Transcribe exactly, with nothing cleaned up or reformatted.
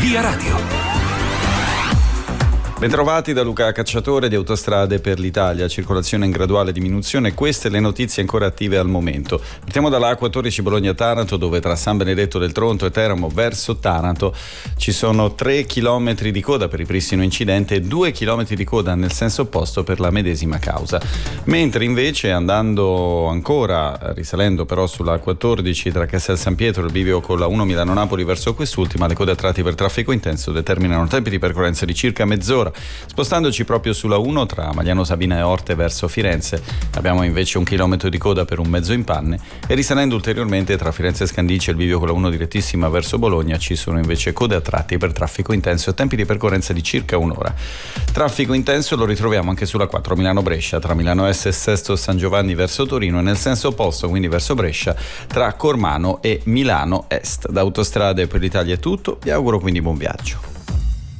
Via Radio. Bentrovati da Luca Cacciatore di Autostrade per l'Italia, circolazione in graduale diminuzione, queste le notizie ancora attive al momento. Partiamo dalla A quattordici Bologna-Taranto, dove tra San Benedetto del Tronto e Teramo verso Taranto ci sono tre chilometri di coda per ripristino incidente e due chilometri di coda nel senso opposto per la medesima causa. Mentre invece andando ancora, risalendo però sulla A quattordici tra Castel San Pietro e il bivio con la uno Milano-Napoli verso quest'ultima, le code a tratti per traffico intenso determinano tempi di percorrenza di circa mezz'ora. Spostandoci proprio sulla uno tra Magliano Sabina e Orte verso Firenze abbiamo invece un chilometro di coda per un mezzo in panne, e risalendo ulteriormente tra Firenze e Scandice e il bivio con la uno direttissima verso Bologna ci sono invece code a tratti per traffico intenso e tempi di percorrenza di circa un'ora. Traffico intenso lo ritroviamo anche sulla quattro Milano-Brescia tra Milano Est e Sesto San Giovanni verso Torino e nel senso opposto, quindi verso Brescia, tra Cormano e Milano Est. Da Autostrade per l'Italia è tutto, vi auguro quindi buon viaggio.